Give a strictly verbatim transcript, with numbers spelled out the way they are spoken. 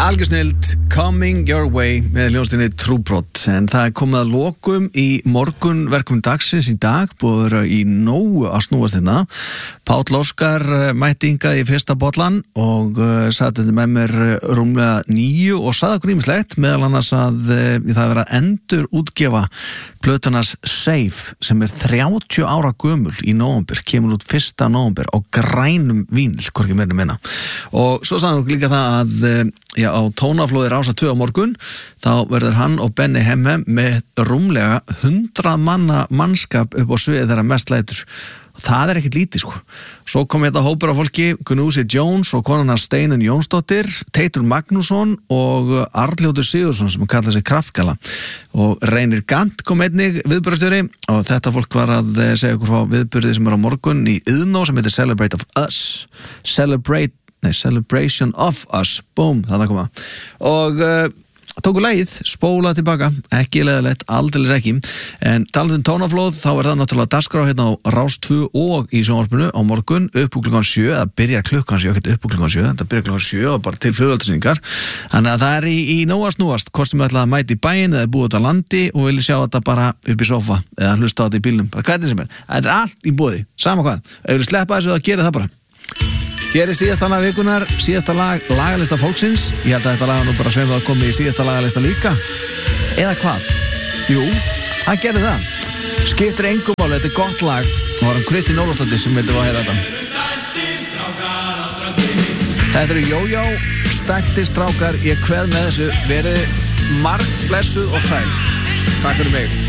Algjörsnild, Coming Your Way með hljónstinni Trúbrot, en það er komið að lokum í morgun verkum dagsins í dag, búið að vera í nógu að snúast hérna. Páll Óskar mætti hingað í fyrsta bollan og uh, satt þetta með mér rúmlega níu og sagði okkur ýmislegt, meðal annars að uh, það er verið að endur útgefa plötunas Safe sem er þrjátíu ára gömul í nóvember, kemur út fyrsta nóvember á grænum vínyl, hvorki meira minna. Og svo sagði hann okkur líka það að uh, já, á tónaflóði Rása tvö á morgun þá verður hann og Benny Hemme með rúmlega hundrað manna mannskap upp á sviði þeirra mest lætur. Það er ekkert lítið sko. Svo kom þetta hópur af fólki, Gunúsi Jones og konuna Steinun Jónsdóttir, Teitur Magnússon og Arnljótur Sigurðsson sem kallar sig Kraftgala. Og Reynir Gant kom einnig viðburðarstjóri og þetta fólk var að segja okkur frá viðburði sem er á morgun í Iðnó sem heitir Celebrate of Us. Celebrate Nei, Celebration of Us, boom, þannig að koma. Og uh, tóku lagið, spóla tilbaka, ekki leðilegt, aldeilis ekki. En talandi um tónaflóð, þá er það náttúrulega dagskrá hérna á Rás tvö og í sjónvarpinu á morgun, upp úr klukkan sjö, það byrjar klukkan sjö, ekki upp úr klukkan sjö, það byrjar klukkan sjö og bara til fjöldaldsýningar. Þannig að það er í, í nóast núast, hvort sem við ætlaði að mæta í bæinn eða búið út á landi og vilja sjá þetta bara upp í sofa eða hlusta á þetta í bílnum, bara hvernig sem er. Þetta er allt í boði, sama hvað. Ef við sleppa þessu, þá gerir það bara. Hér er síðasta lag vikunar, síðasta lag lagalista fólksins. Ég held að þetta lag nú bara sveim að komi í síðasta lagalista líka. Eða hvað? Jú, hann gerði það. Skiptir engum máli, þetta er gott lag. Og var hann Kristín Ólafsdóttir sem vildi að heyra þetta. Þetta eru Jójó, stæltir strákar. Ég kveð með þessu, verið marg blessuð og sæl. Takk fyrir mig.